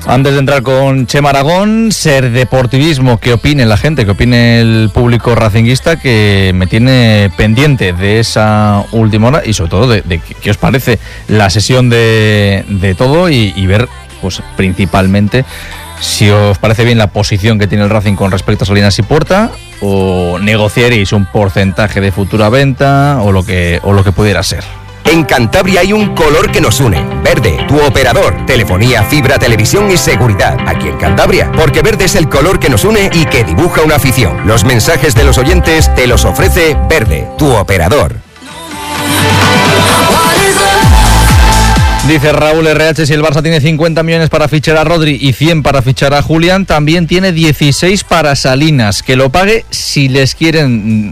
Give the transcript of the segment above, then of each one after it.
Antes de entrar con Chema Aragón, Ser Deportivismo, ¿qué opine la gente? ¿Qué opine el público racinguista que me tiene pendiente de esa última hora? Y sobre todo de qué os parece la sesión de todo y ver, pues principalmente, si os parece bien la posición que tiene el Racing con respecto a Salinas y Puerta, o negociaréis un porcentaje de futura venta o lo que pudiera ser. En Cantabria hay un color que nos une. Verde, tu operador. Telefonía, fibra, televisión y seguridad. Aquí en Cantabria. Porque verde es el color que nos une y que dibuja una afición. Los mensajes de los oyentes te los ofrece Verde, tu operador. Dice Raúl RH, si el Barça tiene 50 millones para fichar a Rodri y 100 para fichar a Julián, también tiene 16 para Salinas. Que lo pague si les quieren...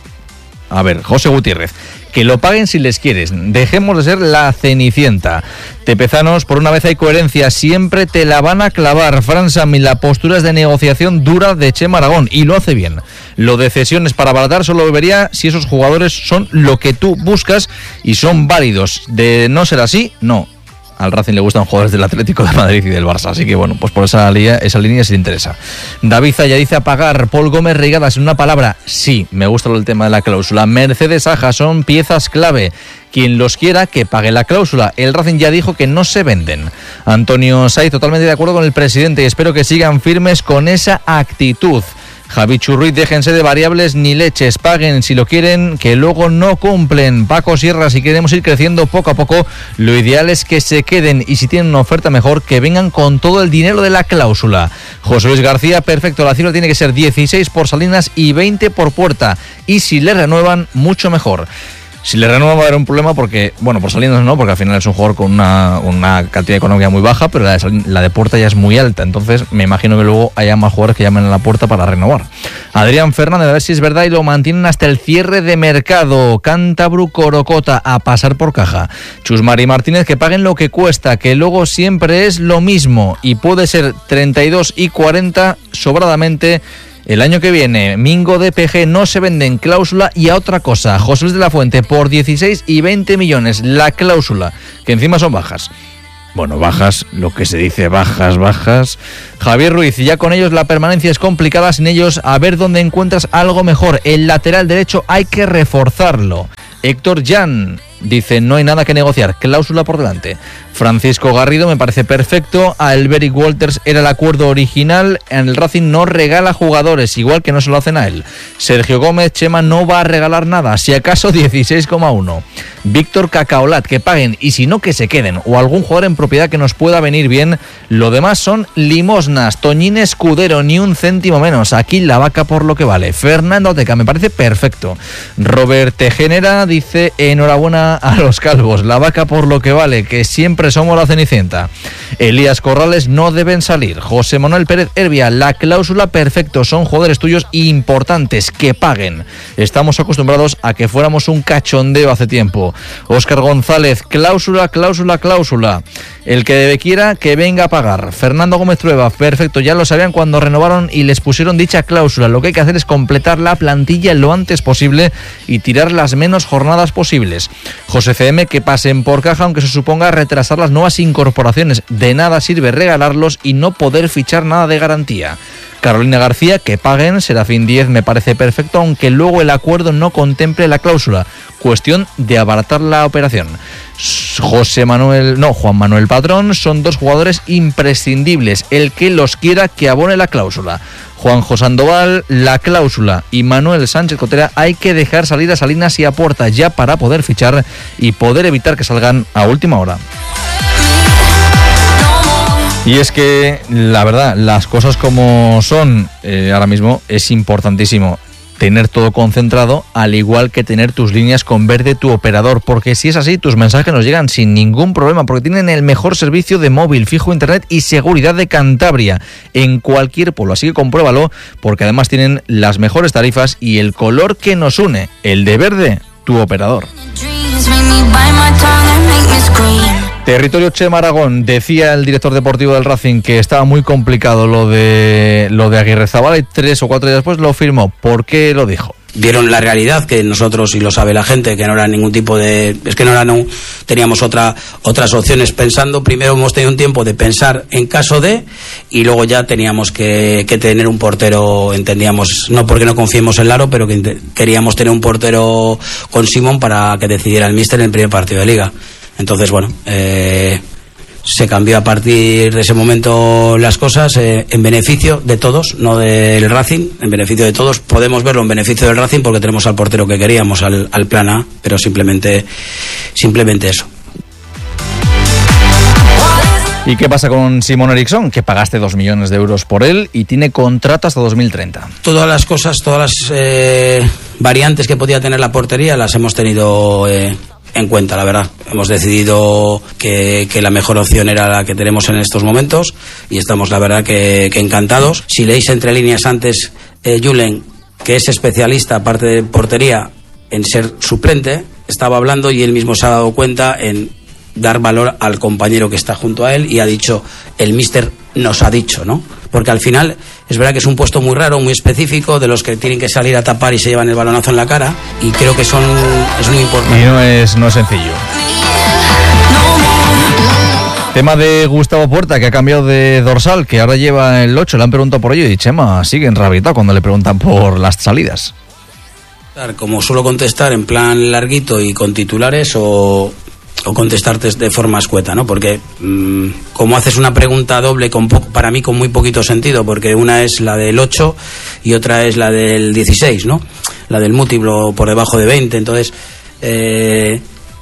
A ver, José Gutiérrez, que lo paguen si les quieren. Dejemos de ser la Cenicienta. Tepezanos, por una vez hay coherencia, siempre te la van a clavar. Fran Sami, la postura es de negociación dura de Chema Aragón y lo hace bien. Lo de cesiones para abaratar solo vería si esos jugadores son lo que tú buscas y son válidos. De no ser así, no. Al Racing le gustan jugadores del Atlético de Madrid y del Barça, así que bueno, pues por esa línea se le interesa. David Zaya dice a pagar. Paul Gómez Reigadas, en una palabra, sí, me gusta el tema de la cláusula. Mercedes Aja, son piezas clave. Quien los quiera, que pague la cláusula. El Racing ya dijo que no se venden. Antonio Saiz, totalmente de acuerdo con el presidente y espero que sigan firmes con esa actitud. Javi Churruiz, déjense de variables ni leches, paguen si lo quieren, que luego no cumplen. Paco Sierra, si queremos ir creciendo poco a poco, lo ideal es que se queden y si tienen una oferta mejor, que vengan con todo el dinero de la cláusula. José Luis García, perfecto, la cifra tiene que ser 16 por Salinas y 20 por Puerta, y si le renuevan, mucho mejor. Si le renuevan va a haber un problema porque, bueno, por Salinas no, porque al final es un jugador con una cantidad económica muy baja, pero la de Puerta ya es muy alta, entonces me imagino que luego haya más jugadores que llamen a la puerta para renovar. Adrián Fernández, a ver si es verdad y lo mantienen hasta el cierre de mercado. Cántabro Corocota, a pasar por caja. Chus Mari Martínez, que paguen lo que cuesta, que luego siempre es lo mismo y puede ser 32 y 40 sobradamente. El año que viene, Mingo de PG no se vende en cláusula. Y a otra cosa, José Luis de la Fuente por 16 y 20 millones, la cláusula, que encima son bajas. Bueno, bajas, lo que se dice, bajas. Javier Ruiz, ya con ellos la permanencia es complicada, sin ellos a ver dónde encuentras algo mejor. El lateral derecho hay que reforzarlo. Héctor Jan dice, no hay nada que negociar, cláusula por delante. Francisco Garrido, me parece perfecto. A Elberic Walters era el acuerdo original. En el Racing no regala jugadores, igual que no se lo hacen a él. Sergio Gómez, Chema no va a regalar nada, si acaso 16,1. Víctor Cacaolat, que paguen y si no que se queden, o algún jugador en propiedad que nos pueda venir bien. Lo demás son limosnas. Toñín Escudero, ni un céntimo menos, aquí la vaca por lo que vale. Fernando Ateca, me parece perfecto. Robert Tejenera dice, enhorabuena a los calvos, la vaca por lo que vale, que siempre somos la Cenicienta. Elías Corrales, no deben salir. José Manuel Pérez Herbia, la cláusula perfecto, son jugadores tuyos importantes, que paguen. Estamos acostumbrados a que fuéramos un cachondeo hace tiempo. Óscar González, cláusula. El que quiera, que venga a pagar. Fernando Gómez Trueba, perfecto, ya lo sabían cuando renovaron y les pusieron dicha cláusula. Lo que hay que hacer es completar la plantilla lo antes posible y tirar las menos jornadas posibles. José CM, que pasen por caja, aunque se suponga retrasar las nuevas incorporaciones. De nada sirve regalarlos y no poder fichar nada de garantía. Carolina García, que paguen. Serafín 10, me parece perfecto, aunque luego el acuerdo no contemple la cláusula. Cuestión de abaratar la operación. Juan Manuel Patrón, son dos jugadores imprescindibles. El que los quiera, que abone la cláusula. Juanjo Sandoval, la cláusula. Y Manuel Sánchez Cotera, hay que dejar salir a Salinas y a Puerta ya para poder fichar y poder evitar que salgan a última hora. Y es que, la verdad, las cosas como son, ahora mismo es importantísimo tener todo concentrado, al igual que tener tus líneas con Verde, tu operador, porque si es así, tus mensajes nos llegan sin ningún problema, porque tienen el mejor servicio de móvil, fijo, internet y seguridad de Cantabria, en cualquier pueblo, así que compruébalo, porque además tienen las mejores tarifas y el color que nos une, el de Verde, tu operador. Territorio Chema Aragón, decía el director deportivo del Racing que estaba muy complicado lo de Aguirrezabala y 3 o 4 días después lo firmó. ¿Por qué lo dijo? vieron la realidad, que nosotros, y lo sabe la gente, que no era ningún tipo de... Es que no teníamos otras opciones pensando. Primero hemos tenido un tiempo de pensar en caso de, y luego ya teníamos que tener un portero, entendíamos, no porque no confiemos en Laro, pero que queríamos tener un portero con Simón para que decidiera el míster en el primer partido de Liga. Entonces, bueno, se cambió a partir de ese momento las cosas en beneficio de todos, no del Racing, en beneficio de todos. Podemos verlo en beneficio del Racing porque tenemos al portero que queríamos, al plan A, pero simplemente eso. ¿Y qué pasa con Simón Eriksson? Que pagaste 2 millones de euros por él y tiene contrato hasta 2030. Todas las cosas, todas las variantes que podía tener la portería las hemos tenido en cuenta, la verdad. Hemos decidido que la mejor opción era la que tenemos en estos momentos y estamos, la verdad, que encantados. Si leéis entre líneas antes, Julen, que es especialista, aparte de portería, en ser suplente, estaba hablando y él mismo se ha dado cuenta en dar valor al compañero que está junto a él y ha dicho, el míster nos ha dicho, ¿no? Porque al final es verdad que es un puesto muy raro, muy específico, de los que tienen que salir a tapar y se llevan el balonazo en la cara, y creo que es muy importante. Y no es sencillo. Tema de Gustavo Puerta, que ha cambiado de dorsal, que ahora lleva el 8, le han preguntado por ello y Chema sigue enrabietado cuando le preguntan por las salidas. Como suelo contestar en plan larguito y con titulares o contestarte de forma escueta, ¿no? Porque como haces una pregunta doble para mí con muy poquito sentido, porque una es la del 8 y otra es la del 16, ¿no? La del múltiplo por debajo de 20, entonces es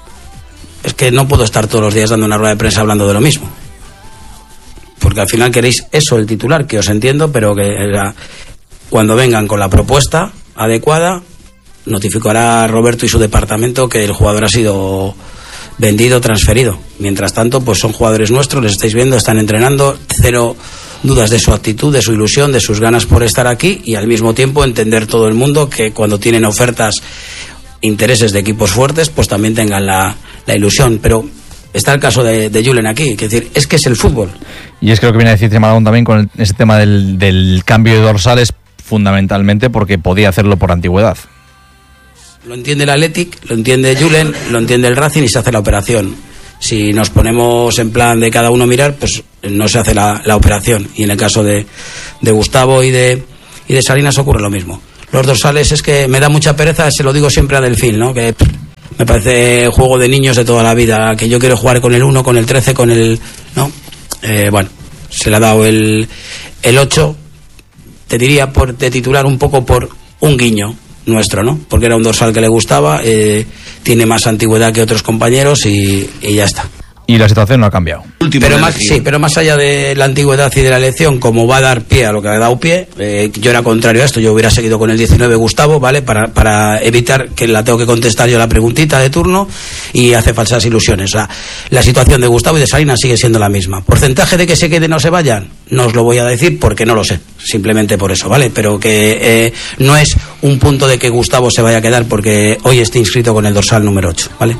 que no puedo estar todos los días dando una rueda de prensa hablando de lo mismo. Porque al final queréis eso, el titular, que os entiendo, pero que cuando vengan con la propuesta adecuada, notificará a Roberto y su departamento que el jugador ha sido vendido, transferido. Mientras tanto, pues son jugadores nuestros, les estáis viendo, están entrenando, cero dudas de su actitud, de su ilusión, de sus ganas por estar aquí, y al mismo tiempo entender todo el mundo que cuando tienen ofertas, intereses de equipos fuertes, pues también tengan la ilusión. Pero está el caso de Julen aquí, es decir, es que es el fútbol. Y es que lo que viene a decir Malagón también con ese tema del cambio de dorsales, fundamentalmente porque podía hacerlo por antigüedad. Lo entiende el Athletic, lo entiende Julen, lo entiende el Racing y se hace la operación. Si nos ponemos en plan de cada uno mirar, pues no se hace la operación. Y en el caso de Gustavo y de Salinas ocurre lo mismo. Los dorsales es que me da mucha pereza, se lo digo siempre a Delfín, ¿no? Que me parece juego de niños de toda la vida, que yo quiero jugar con el 1, con el 13, con el... ¿no? Bueno, se le ha dado el 8, te diría de titular un poco por un guiño nuestro, ¿no? Porque era un dorsal que le gustaba, tiene más antigüedad que otros compañeros y ya está. Y la situación no ha cambiado. Pero más allá de la antigüedad y de la elección, como va a dar pie a lo que ha dado pie, yo era contrario a esto, yo hubiera seguido con el 19 Gustavo, ¿vale? Para evitar que la tengo que contestar yo la preguntita de turno y hace falsas ilusiones. La situación de Gustavo y de Salinas sigue siendo la misma. ¿Porcentaje de que se queden o no se vayan? No os lo voy a decir porque no lo sé, simplemente por eso, ¿vale? Pero que no es un punto de que Gustavo se vaya a quedar porque hoy esté inscrito con el dorsal número 8, ¿vale?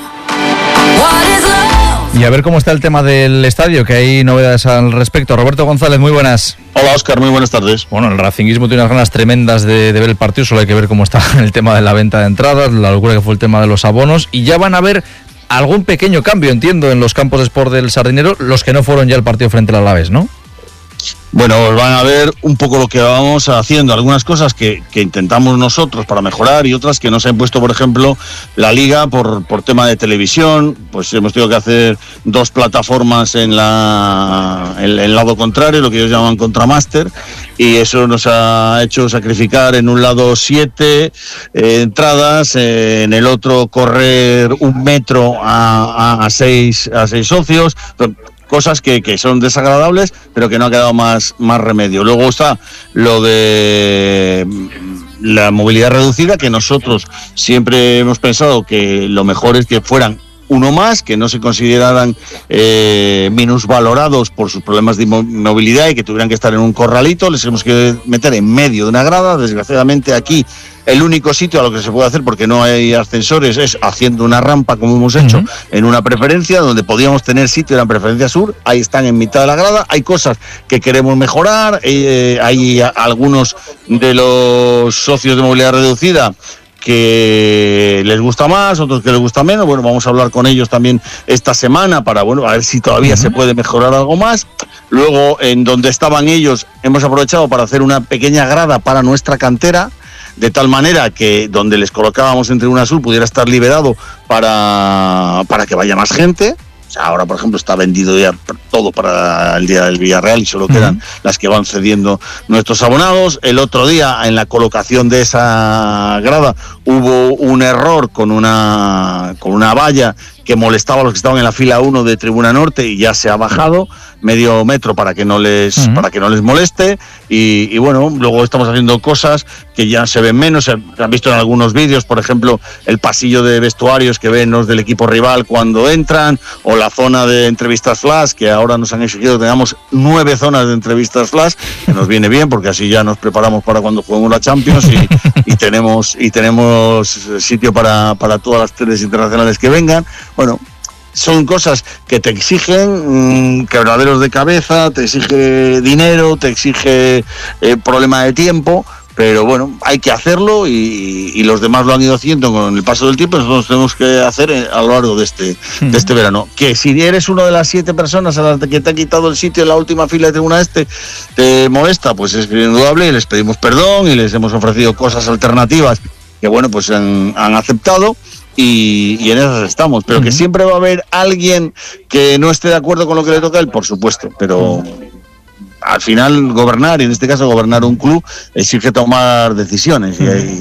Y a ver cómo está el tema del estadio, que hay novedades al respecto. Roberto González, muy buenas. Hola, Óscar, muy buenas tardes. Bueno, el racinguismo tiene unas ganas tremendas de ver el partido, solo hay que ver cómo está el tema de la venta de entradas, la locura que fue el tema de los abonos, y ya van a haber algún pequeño cambio, entiendo, en los campos de Sport del Sardinero, los que no fueron ya al partido frente al Alavés, ¿no? Bueno, van a ver un poco lo que vamos haciendo, algunas cosas que intentamos nosotros para mejorar y otras que nos ha impuesto, por ejemplo, la Liga por tema de televisión. Pues hemos tenido que hacer 2 plataformas en el lado contrario, lo que ellos llaman contramaster, y eso nos ha hecho sacrificar en un lado 7 entradas, en el otro correr 1 metro a 6 socios. Cosas que son desagradables, pero que no ha quedado más remedio. Luego está lo de la movilidad reducida, que nosotros siempre hemos pensado que lo mejor es que fueran uno más, que no se consideraran minusvalorados por sus problemas de movilidad y que tuvieran que estar en un corralito. Les tenemos que meter en medio de una grada. Desgraciadamente aquí El único sitio a lo que se puede hacer, porque no hay ascensores, es haciendo una rampa como hemos hecho en una preferencia, donde podíamos tener sitio en la preferencia sur. Ahí están en mitad de la grada. Hay cosas que queremos mejorar, hay algunos de los socios de movilidad reducida que les gusta más, otros que les gusta menos. Bueno, vamos a hablar con ellos también esta semana para, bueno, a ver si todavía se puede mejorar algo más. Luego, en donde estaban ellos, hemos aprovechado para hacer una pequeña grada para nuestra cantera, de tal manera que donde les colocábamos en Tribuna Sur pudiera estar liberado para que vaya más gente. O sea, ahora, por ejemplo, está vendido ya todo para el día del Villarreal y solo quedan las que van cediendo nuestros abonados. El otro día, en la colocación de esa grada, hubo un error con una valla que molestaba a los que estaban en la fila 1 de Tribuna Norte, y ya se ha bajado medio metro para que no les moleste. Y bueno, luego estamos haciendo cosas que ya se ven menos, se han visto en algunos vídeos, por ejemplo, el pasillo de vestuarios que ven los del equipo rival cuando entran, o la zona de entrevistas flash, que ahora nos han exigido que tengamos 9 zonas de entrevistas flash, que nos viene bien porque así ya nos preparamos para cuando juguemos la Champions y tenemos sitio para todas las teles internacionales que vengan. Bueno, son cosas que te exigen quebraderos de cabeza, te exige dinero, te exige problema de tiempo, pero bueno, hay que hacerlo, y los demás lo han ido haciendo con el paso del tiempo. Nosotros tenemos que hacer a lo largo de este verano. Que si eres una de las 7 personas a las que te ha quitado el sitio en la última fila de Tribuna te molesta, pues es indudable, y les pedimos perdón y les hemos ofrecido cosas alternativas que, bueno, pues han aceptado. Y en esas estamos, pero que siempre va a haber alguien que no esté de acuerdo con lo que le toca a él, por supuesto, pero al final gobernar, y en este caso gobernar un club, exige tomar decisiones,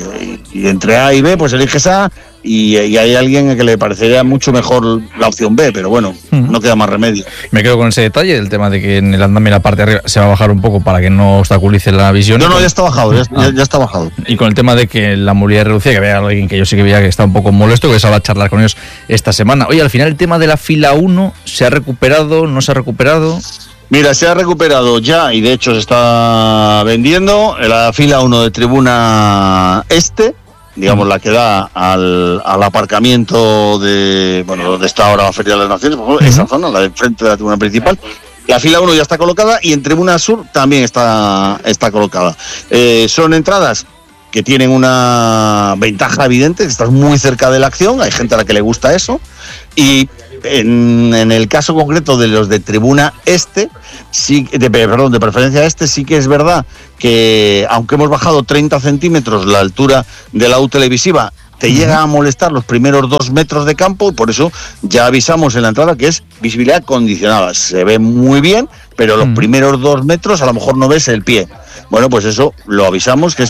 y entre A y B pues eliges A, y hay alguien a que le parecería mucho mejor la opción B, pero bueno, no queda más remedio. Me quedo con ese detalle, el tema de que en el andamio la parte de arriba se va a bajar un poco para que no obstaculice la visión. No, ya está bajado, ya está bajado. Y con el tema de que la movilidad reducida, que vea alguien que yo sí que veía que está un poco molesto, que se va a charlar con ellos esta semana. Oye, al final el tema de la fila 1, ¿se ha recuperado, no se ha recuperado? Mira, se ha recuperado ya, y de hecho se está vendiendo la fila 1 de Tribuna Este, digamos la que da al aparcamiento de, bueno, donde está ahora la Feria de las Naciones, por ejemplo, esa zona, la de frente de la tribuna principal. La fila 1 ya está colocada, y en Tribuna Sur también está colocada. Son entradas que tienen una ventaja evidente, que estás muy cerca de la acción, hay gente a la que le gusta eso, y en el caso concreto de los de Tribuna Este, de preferencia este, sí que es verdad que, aunque hemos bajado 30 centímetros la altura de la U televisiva, te llega a molestar los primeros 2 metros de campo, y por eso ya avisamos en la entrada que es visibilidad condicionada. Se ve muy bien, pero los primeros 2 metros a lo mejor no ves el pie. Bueno, pues eso lo avisamos, que es